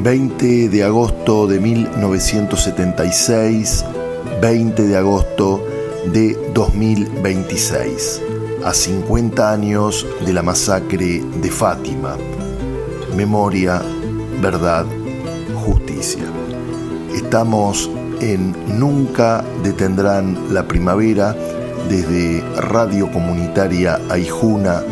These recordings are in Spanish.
20 de agosto de 1976, 20 de agosto de 2026, a 50 años de la masacre de Fátima. Memoria, verdad, justicia. Estamos en Nunca Detendrán la Primavera desde Radio Comunitaria Aijuna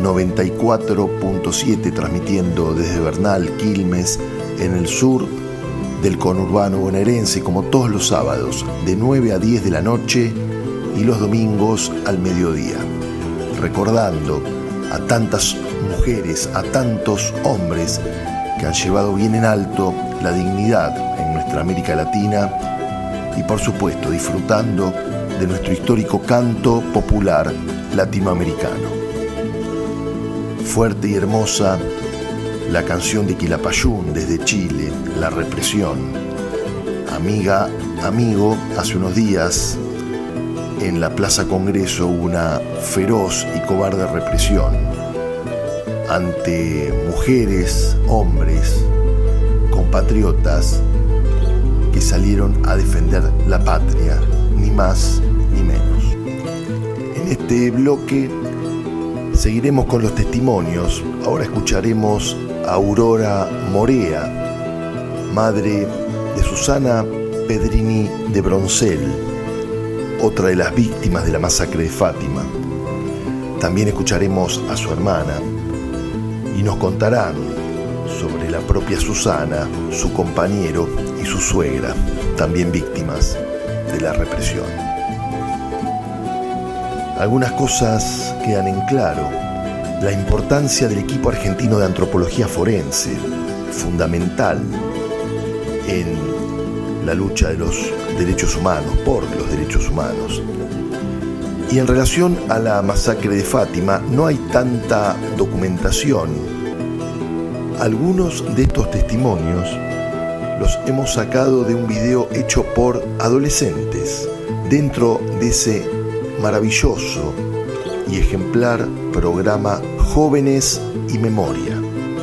94.7, transmitiendo desde Bernal, Quilmes, en el sur del conurbano bonaerense, como todos los sábados, de 9 a 10 de la noche y los domingos al mediodía. Recordando a tantas mujeres, a tantos hombres que han llevado bien en alto la dignidad en nuestra América Latina y, por supuesto, disfrutando de nuestro histórico canto popular latinoamericano. Fuerte y hermosa la canción de Quilapayún desde Chile, La Represión. Amiga, amigo, hace unos días en la Plaza Congreso hubo una feroz y cobarde represión ante mujeres, hombres, compatriotas que salieron a defender la patria, ni más ni menos. En este bloque seguiremos con los testimonios. Ahora escucharemos a Aurora Morea, madre de Susana Pedrini de Broncel, otra de las víctimas de la masacre de Fátima. También escucharemos a su hermana y nos contarán sobre la propia Susana, su compañero y su suegra, también víctimas de la represión. Algunas cosas quedan en claro. La importancia del equipo argentino de antropología forense, fundamental en la lucha de los derechos humanos, por los derechos humanos. Y en relación a la masacre de Fátima, no hay tanta documentación. Algunos de estos testimonios los hemos sacado de un video hecho por adolescentes dentro de ese maravilloso y ejemplar programa Jóvenes y Memoria.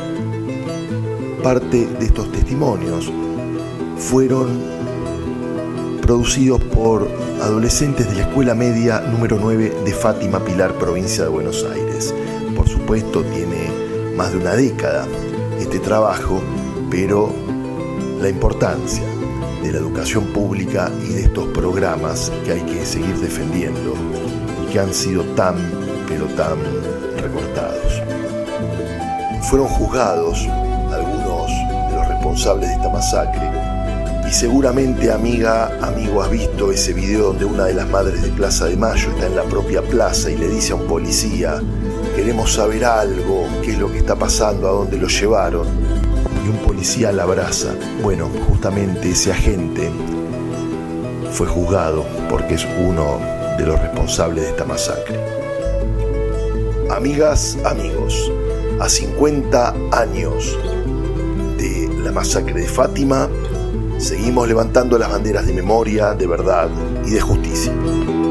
Parte de estos testimonios fueron producidos por adolescentes de la Escuela Media número 9 de Fátima Pilar, provincia de Buenos Aires. Por supuesto, tiene más de una década este trabajo, pero la importancia de la educación pública y de estos programas que hay que seguir defendiendo y que han sido tan, pero tan recortados. Fueron juzgados algunos de los responsables de esta masacre y seguramente, amiga, amigo, has visto ese video donde una de las madres de Plaza de Mayo está en la propia plaza y le dice a un policía: queremos saber algo, qué es lo que está pasando, a dónde lo llevaron. Y un policía la abraza. Bueno, justamente ese agente fue juzgado porque es uno de los responsables de esta masacre. Amigas, amigos, a 50 años de la masacre de Fátima, seguimos levantando las banderas de memoria, de verdad y de justicia.